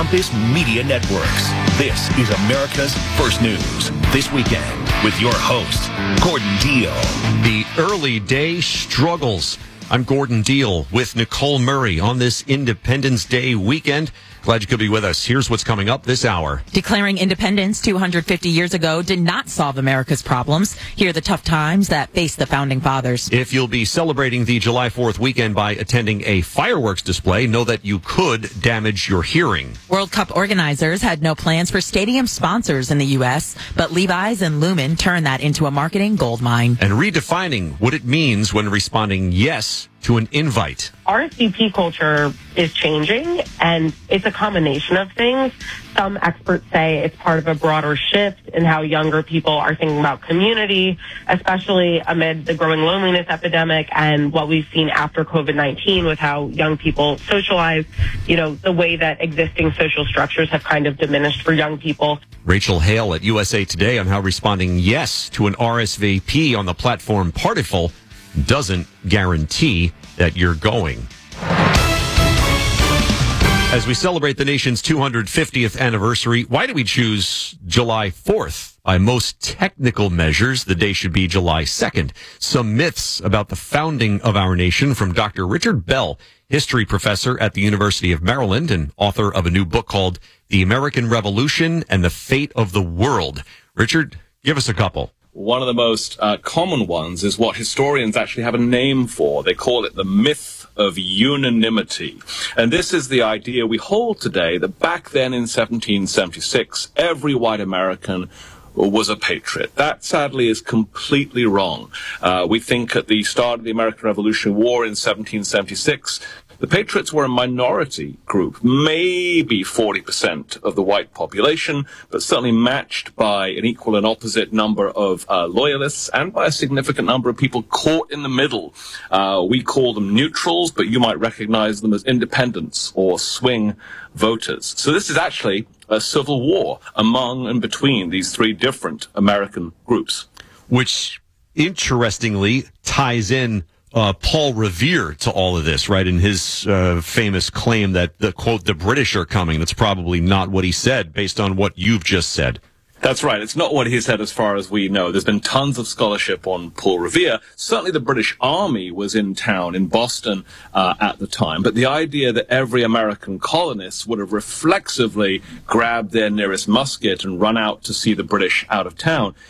Compass Media Networks. This is America's First News. This weekend with your host, Gordon Deal. The early day struggles. I'm Gordon Deal with Nicole Murray on this Independence Day weekend. Glad you could be with us. Here's what's coming up this hour. Declaring independence 250 years ago did not solve America's problems. Here are the tough times that faced the founding fathers. If you'll be celebrating the July 4th weekend by attending a fireworks display, know that you could damage your hearing. World Cup organizers had no plans for stadium sponsors in the U.S., but Levi's and Lumen turned that into a marketing goldmine. And redefining what it means when responding yes to an invite. RSVP culture is changing, and it's a combination of things. Some experts say it's part of a broader shift in how younger people are thinking about community, especially amid the growing loneliness epidemic and what we've seen after COVID-19 with how young people socialize, the way that existing social structures have kind of diminished for young people. Rachel Hale at USA Today on how responding yes to an RSVP on the platform Partiful doesn't guarantee that you're going. As we celebrate the nation's 250th anniversary, why do we choose July 4th? By most technical measures, the day should be July 2nd. Some myths about the founding of our nation from Dr. Richard Bell, history professor at the University of Maryland and author of a new book called The American Revolution and the Fate of the World. Richard, give us a couple. One of the most common ones is what historians actually have a name for. They call it the myth of unanimity. And this is the idea we hold today that back then in 1776, every white American was a patriot. That sadly is completely wrong. We think at the start of the American Revolutionary War in 1776, the Patriots were a minority group, maybe 40% of the white population, but certainly matched by an equal and opposite number of loyalists and by a significant number of people caught in the middle. We call them neutrals, but you might recognize them as independents or swing voters. So this is actually a civil war among and between these three different American groups. Which, interestingly, ties in Paul Revere to all of this, right? In his famous claim that, quote, the British are coming. That's probably not what he said based on what you've just said. That's right. It's not what he said as far as we know. There's been tons of scholarship on Paul Revere. Certainly the British Army was in town in Boston at the time. But the idea that every American colonist would have reflexively grabbed their nearest musket and run out to see the British out of town